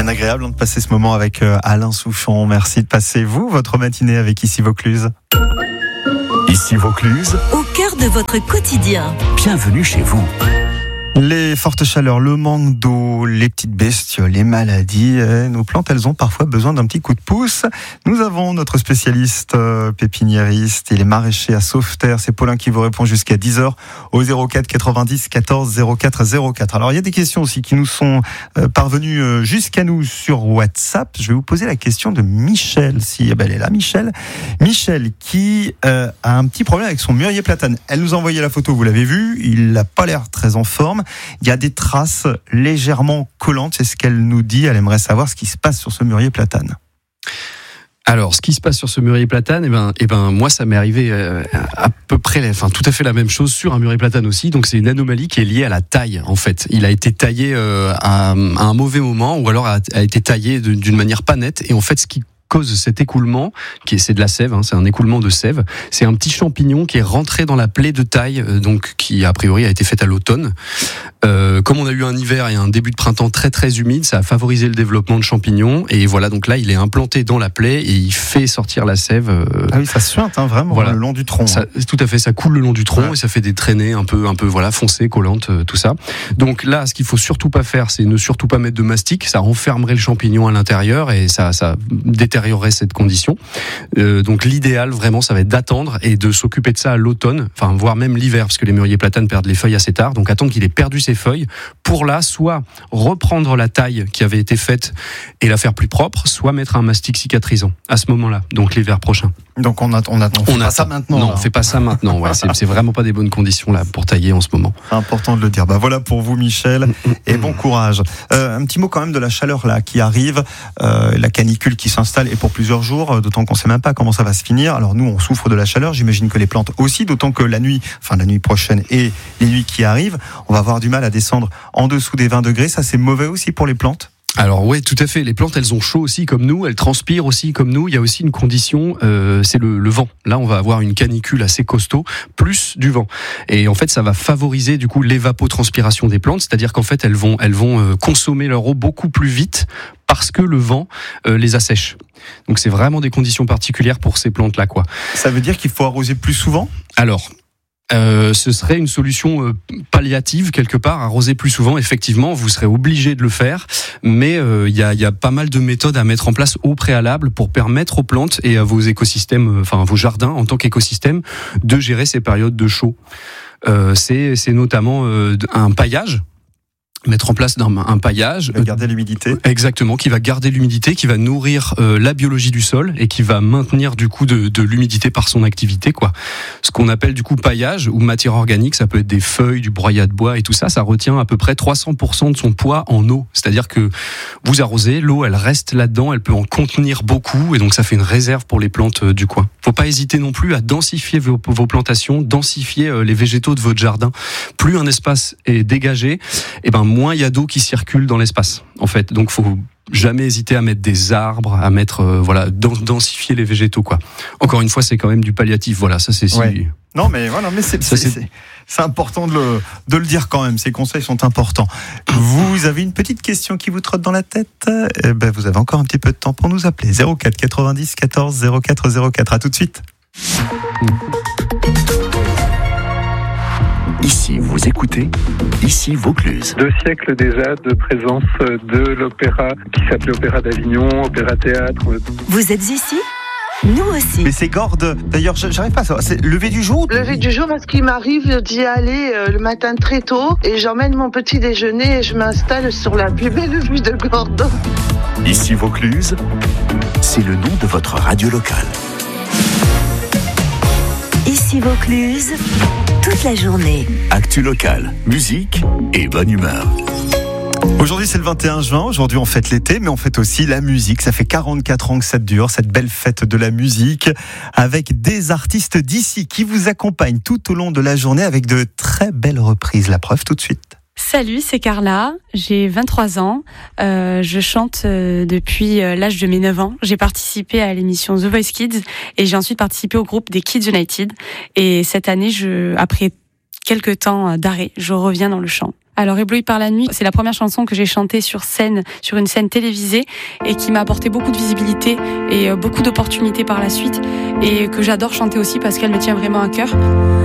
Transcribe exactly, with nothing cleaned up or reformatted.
Bien agréable de passer ce moment avec Alain Souchon. Merci de passer, vous, votre matinée avec Ici Vaucluse. Ici Vaucluse, au cœur de votre quotidien. Bienvenue chez vous. Les fortes chaleurs, le manque d'eau, les petites bestioles, les maladies, eh, nos plantes, elles ont parfois besoin d'un petit coup de pouce. Nous avons notre spécialiste euh, pépiniériste, il est maraîcher à Sauveterre. C'est Paulin qui vous répond jusqu'à dix heures au zéro quatre quatre-vingt-dix quatorze zéro quatre zéro quatre. Alors il y a des questions aussi qui nous sont euh, parvenues euh, jusqu'à nous sur WhatsApp. Je vais vous poser la question de Michel, si eh ben, elle est là, Michel. Michel qui euh, a un petit problème avec son mûrier platane. Elle nous a envoyé la photo, vous l'avez vu, il n'a pas l'air très en forme. Il y a des traces légèrement collantes, c'est ce qu'elle nous dit. Elle aimerait savoir ce qui se passe sur ce mûrier platane. Alors, ce qui se passe sur ce mûrier platane, eh ben, eh ben, moi, ça m'est arrivé euh, à peu près, enfin, tout à fait la même chose sur un mûrier platane aussi. Donc, c'est une anomalie qui est liée à la taille, en fait. Il a été taillé euh, à, à un mauvais moment, ou alors a, a été taillé d'une manière pas nette. Et en fait, ce qui cause cet écoulement, qui est, c'est de la sève, hein, c'est un écoulement de sève. C'est un petit champignon qui est rentré dans la plaie de taille, euh, donc qui a priori a été faite à l'automne. Euh, comme on a eu un hiver et un début de printemps très très humide, ça a favorisé le développement de champignons. Et voilà, donc là, il est implanté dans la plaie et il fait sortir la sève. Euh, ah oui, ça suinte hein, vraiment voilà. Le long du tronc. Ça, tout à fait, ça coule le long du tronc ouais. Et ça fait des traînées un peu, un peu voilà, foncées, collantes, euh, tout ça. Donc là, ce qu'il faut surtout pas faire, c'est ne surtout pas mettre de mastic. Ça renfermerait le champignon à l'intérieur et ça, ça détériorerait cette condition. Euh, donc l'idéal, vraiment, ça va être d'attendre et de s'occuper de ça à l'automne, enfin voire même l'hiver, parce que les mûriers platanes perdent les feuilles assez tard. Donc attendre qu'il ait perdu ses feuilles pour là, soit reprendre la taille qui avait été faite et la faire plus propre, soit mettre un mastic cicatrisant à ce moment-là, donc l'hiver prochain. Donc on a, on a, on fait on pas a ça maintenant. Non, là. on fait pas ça maintenant. Ouais, c'est, c'est vraiment pas des bonnes conditions là pour tailler en ce moment. C'est important de le dire. Bah voilà pour vous, Michel, et bon courage. Euh, un petit mot quand même de la chaleur là qui arrive, euh, la canicule qui s'installe et pour plusieurs jours, d'autant qu'on sait même pas comment ça va se finir. Alors nous, on souffre de la chaleur. J'imagine que les plantes aussi, d'autant que la nuit, enfin la nuit prochaine et les nuits qui arrivent, on va avoir du mal à descendre en dessous des vingt degrés. Ça, c'est mauvais aussi pour les plantes. Alors oui, tout à fait. Les plantes, elles ont chaud aussi comme nous, elles transpirent aussi comme nous. Il y a aussi une condition, euh, c'est le, le vent. Là, on va avoir une canicule assez costaud, plus du vent. Et en fait, ça va favoriser du coup l'évapotranspiration des plantes, c'est-à-dire qu'en fait, elles vont, elles vont euh, consommer leur eau beaucoup plus vite parce que le vent euh, les assèche. Donc c'est vraiment des conditions particulières pour ces plantes-là, quoi. Ça veut dire qu'il faut arroser plus souvent ? Alors. Euh, ce serait une solution euh, palliative quelque part, arroser plus souvent. Effectivement, vous serez obligé de le faire, mais il euh, y, a, y a pas mal de méthodes à mettre en place au préalable pour permettre aux plantes et à vos écosystèmes, enfin vos jardins en tant qu'écosystème, de gérer ces périodes de chaud. Euh, c'est, c'est notamment euh, un paillage. Mettre en place un, un paillage, qui va garder l'humidité. Exactement, qui va garder l'humidité, qui va nourrir euh, la biologie du sol et qui va maintenir du coup de, de l'humidité par son activité, quoi. Ce qu'on appelle du coup paillage ou matière organique, ça peut être des feuilles, du broyat de bois et tout ça. Ça retient à peu près trois cents pour cent de son poids en eau. C'est-à-dire que vous arrosez, l'eau, elle reste là-dedans, elle peut en contenir beaucoup et donc ça fait une réserve pour les plantes euh, du coin. Faut pas hésiter non plus à densifier vos, vos plantations, densifier euh, les végétaux de votre jardin. Plus un espace est dégagé, et ben moins il y a d'eau qui circule dans l'espace, en fait. Donc, faut jamais hésiter à mettre des arbres, à mettre, euh, voilà, densifier les végétaux, quoi. Encore une fois, c'est quand même du palliatif, voilà, ça c'est ouais. si... Non, mais voilà, mais c'est, ça, c'est, c'est... c'est, c'est important de le, de le dire quand même. Ces conseils sont importants. Vous avez une petite question qui vous trotte dans la tête? Eh ben, vous avez encore un petit peu de temps pour nous appeler. zéro quatre quatre-vingt-dix quatorze zéro quatre zéro quatre. À tout de suite. Ici, vous écoutez, ici Vaucluse. Deux siècles déjà de présence de l'opéra qui s'appelait Opéra d'Avignon, Opéra Théâtre. Vous êtes ici ? Nous aussi. Mais c'est Gordes. D'ailleurs, j'arrive pas à savoir. C'est lever du jour? Lever du jour parce qu'il m'arrive d'y aller euh, le matin très tôt et j'emmène mon petit déjeuner et je m'installe sur la plus belle vue de Gordes. Ici Vaucluse, c'est le nom de votre radio locale. Ici Vaucluse, toute la journée. Actu locale, musique et bonne humeur. Aujourd'hui c'est le vingt et un juin, aujourd'hui on fête l'été mais on fête aussi la musique, ça fait quarante-quatre ans que ça dure, cette belle fête de la musique avec des artistes d'ici qui vous accompagnent tout au long de la journée avec de très belles reprises, la preuve tout de suite. Salut, c'est Carla, j'ai vingt-trois ans, euh, je chante euh, depuis euh, l'âge de mes neuf ans. J'ai participé à l'émission The Voice Kids et j'ai ensuite participé au groupe des Kids United. Et cette année, je, après quelques temps d'arrêt, je reviens dans le chant. Alors Ébloui par la nuit, c'est la première chanson que j'ai chantée sur scène, sur une scène télévisée, et qui m'a apporté beaucoup de visibilité et beaucoup d'opportunités par la suite, et que j'adore chanter aussi parce qu'elle me tient vraiment à cœur.